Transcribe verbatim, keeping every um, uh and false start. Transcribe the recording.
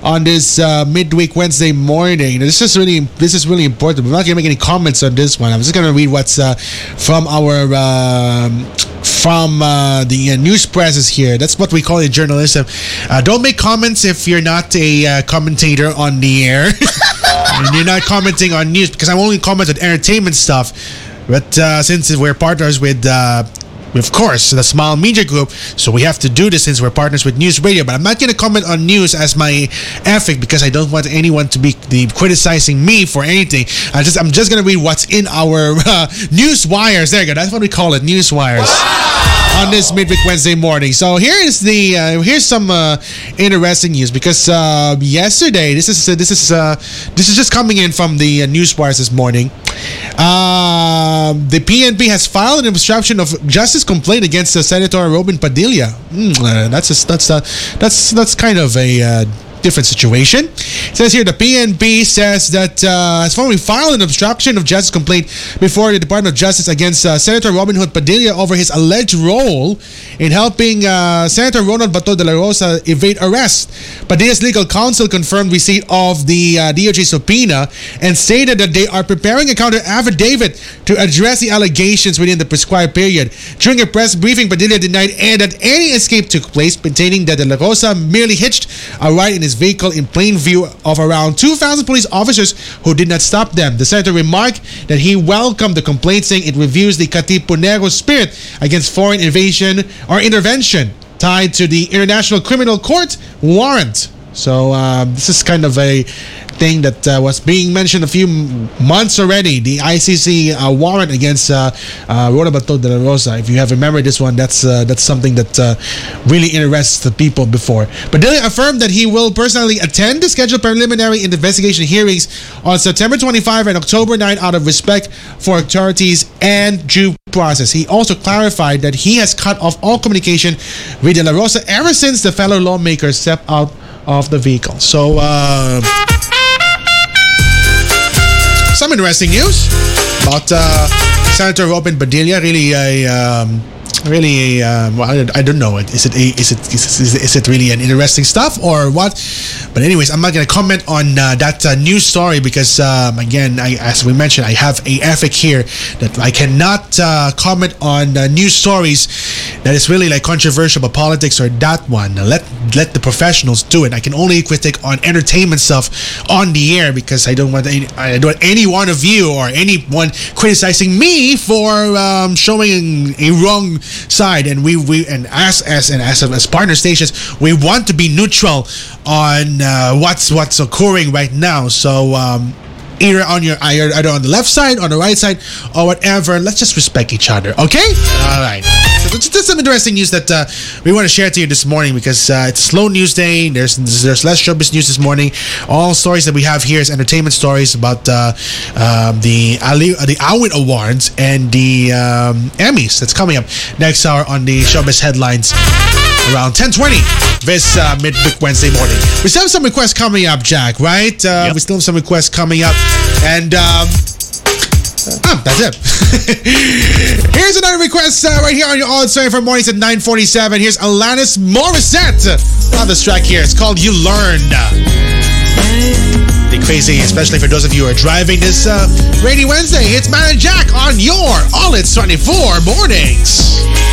on this uh, midweek Wednesday morning. This is really this is really important. We're not going to make any comments on this one. I'm just going to read what's uh, from our um from uh, the uh, news presses here. That's what we call it, journalism. Uh, don't make comments if you're not a uh, commentator on the air. And you're not commenting on news, because I'm only commenting on entertainment stuff. But uh, since we're partners with, uh, of course, the Smile Media Group, so we have to do this since we're partners with News Radio. But I'm not going to comment on news as my ethic, because I don't want anyone to be the, criticizing me for anything. I just, I'm just going to read what's in our uh, news wires. There you go. That's what we call it, news wires. Wow! On this midweek Wednesday morning. So here is the uh, here's some uh, interesting news, because uh, yesterday, this is uh, this is uh, this is just coming in from the uh, news wires this morning. Uh, the P N P has filed an obstruction of justice complaint against uh, Senator Robin Padilla. Mm, uh, that's a, that's uh, that's that's kind of a uh, different situation. It says here the P N P says that uh, has formally filed an obstruction of justice complaint before the Department of Justice against uh, Senator Robin Hood Padilla over his alleged role in helping uh, Senator Ronald Bato de la Rosa evade arrest. Padilla's legal counsel confirmed receipt of the uh, D O J subpoena and stated that they are preparing a counter affidavit to address the allegations within the prescribed period. During a press briefing, Padilla denied that any escape took place, maintaining that de la Rosa merely hitched a ride in his vehicle in plain view of around two thousand police officers who did not stop them. The senator remarked that he welcomed the complaint, saying it reviews the Katipunero spirit against foreign invasion or intervention tied to the International Criminal Court warrant. So uh, this is kind of a thing that uh, was being mentioned a few months already. The I C C uh, warrant against uh, uh, Ronald Bato de la Rosa. If you have remembered this one, that's uh, that's something that uh, really interests the people before. Padilla affirmed that he will personally attend the scheduled preliminary investigation hearings on September twenty-fifth and October ninth out of respect for authorities and due process. He also clarified that he has cut off all communication with de la Rosa ever since the fellow lawmakers stepped out of the vehicle. So, uh, some interesting news about uh, Senator Robin Padilla. Really a, um, really a, uh, well, I, I don't know. Is it a, is it is it, is it really an interesting stuff or what? But anyways, I'm not going to comment on uh, that uh, news story because, um, again, I, as we mentioned, I have a ethic here that I cannot uh, comment on uh, news stories that is really like controversial about politics or that one. Let let the professionals do it. I can only critique on entertainment stuff on the air because I don't want any, I don't want any one of you or anyone criticizing me for um, showing a wrong side. And we we and as as and as as partner stations, we want to be neutral on uh, what's what's occurring right now. So um, either on your either on the left side, on the right side, or whatever. Let's just respect each other, okay? All right. So that's, that's some interesting news that uh, we want to share to you this morning because uh, it's a slow news day. There's there's less showbiz news this morning. All stories that we have here is entertainment stories about uh, um, the Ali, uh, the Awit Awards and the um, Emmys that's coming up next hour on the showbiz headlines around ten twenty this uh, midweek Wednesday morning. We still have some requests coming up, Jack, right? Uh, yep. We still have some requests coming up. And um, ah, that's it. Here's another request uh, right here on your All It's twenty-four Mornings at nine forty-seven. Here's Alanis Morissette on this track here. It's called You Learned. Be crazy, especially for those of you who are driving this uh, rainy Wednesday. It's Man and Jack on your All It's twenty-four Mornings.